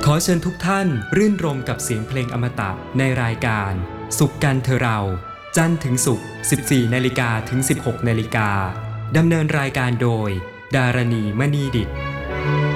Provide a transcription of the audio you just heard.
ขอเชิญทุกท่านรื่นรมกับเสียงเพลงอมตะในรายการสุขกันเธอเราจันทร์ถึงศุกร์ 14 นาฬิกาถึง 16 นาฬิกาดำเนินรายการโดยดารณีมณีดิษฐ์